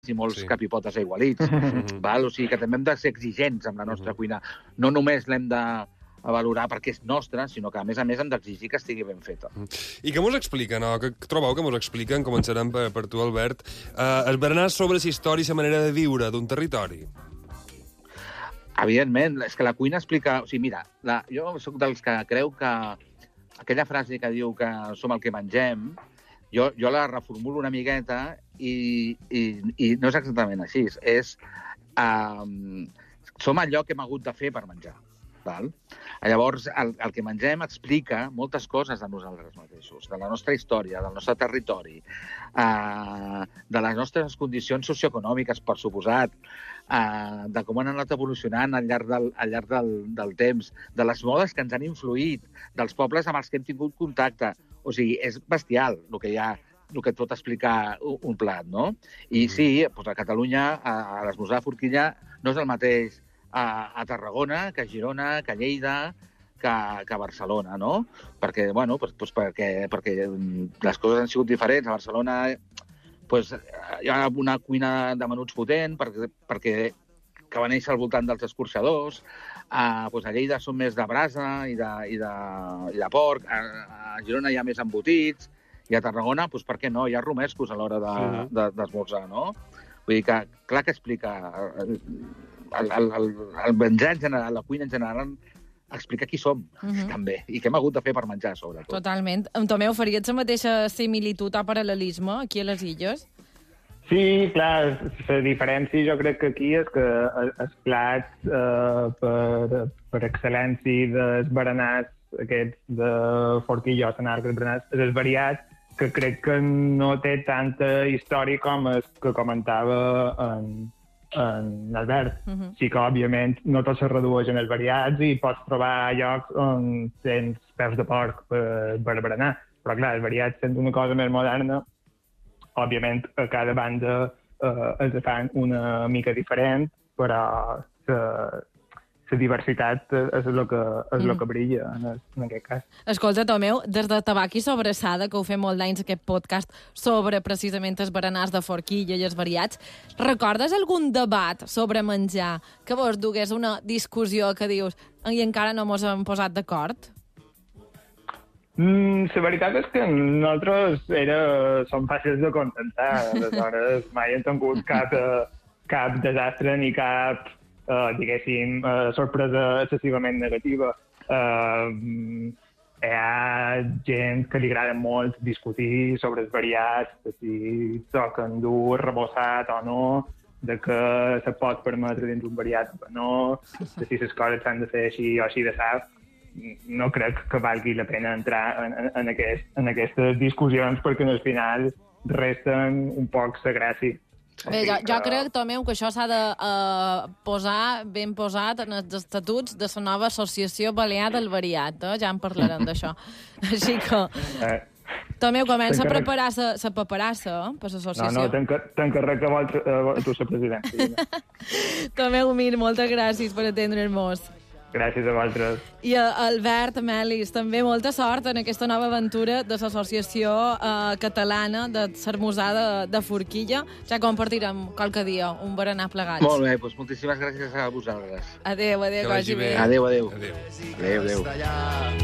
i molts capipotes aigualits. Val? O sigui que també hem de ser exigents amb la nostra cuina. No només l'hem de valorar perquè és nostra, sinó que, a més hem d'exigir que estigui ben feta. I què mos expliquen, o què trobeu que mos expliquen, començarem per tu, Albert, els berenars sobre la història i la manera de viure d'un territori? Evidentment, és que la cuina explica... O sigui, mira, jo sóc dels que creu que aquella frase que diu que som el que mengem, jo la reformulo una miqueta i no és exactament així. És som allò que hem hagut de fer per menjar. Val? Llavors, el que mengem explica moltes coses de nosaltres mateixos, de la nostra història, del nostre territori, de les nostres condicions socioeconòmiques, per suposat, de com han anat evolucionant al llarg del temps, de les modes que ens han influït, dels pobles amb els que hem tingut contacte. O sigui, és bestial el que pot explicar un plat, no? I sí, a Catalunya, a l'esmorzar de forquilla, no és el mateix a Tarragona, que a Girona, que a Lleida, que a Barcelona, no? Perquè, bueno, perquè les coses han sigut diferents. A Barcelona hi ha una cuina de menuts potent, que va néixer al voltant dels escorxadors. A Lleida són més de brasa i de porc. A Girona hi ha més embotits. I a Tarragona, per què no? Hi ha romescos a l'hora d'esmorzar, no? Vull dir que, clar que explica... El menjar en general, la cuina en general, explica qui som, també, i què hem hagut de fer per menjar, sobretot. Totalment. Tomeu, faries la mateixa similitud o paral·lelisme aquí a les Illes? Sí, clar, la diferència jo crec que aquí és que els plats per excel·lència dels berenars aquests de forquilla o senar, els berenars, els variats, que crec que no té tanta història com el que comentava en Albert. Sí que, òbviament, no tot se redueix en els variats i pots trobar llocs on tens peus de porc per berenar. Però, clar, els variats, sent una cosa més moderna, òbviament, a cada banda els fan una mica diferent, però la diversitat és el que brilla en aquest cas. Escolta, Tomeu, des de Tabac i Sobrassada, que ho fem molt d'anys, aquest podcast sobre precisament els berenars de forquilla i els variats, recordes algun debat sobre menjar que vos dugués una discussió que dius i encara no mos hem posat d'acord? La veritat és que nosaltres som fàcils de contentar. Aleshores, mai hem tingut cap desastre ni cap diguéssim, sorpresa excessivament negativa. Hi ha gent que li agrada molt discutir sobre els variats, de si toquen dur rebossat o no, de que se pot permetre dins un variat o no, de si les coses s'han de fer així o així de sap. No crec que valgui la pena entrar en aquestes discussions perquè al final resten un poc la gràcia. Bé, jo crec, Tomeu, que això s'ha de posar ben posat en els estatuts de la nova Associació Balear del Variat. Ja en parlarem d'això. Així que... Tomeu, comença a preparar la paperassa per l'associació. No, t'encarrec a tu la presidència. Tomeu Mir, moltes gràcies per atendre'ns. Gràcies a vosaltres. I a Albert Melis, també molta sort en aquesta nova aventura de l'Associació Catalana de Sermosar de Forquilla. Ja compartirem qualque dia un berenar plegats. Molt bé, doncs moltíssimes gràcies a vosaltres. Adéu, que vagi bé. Adéu.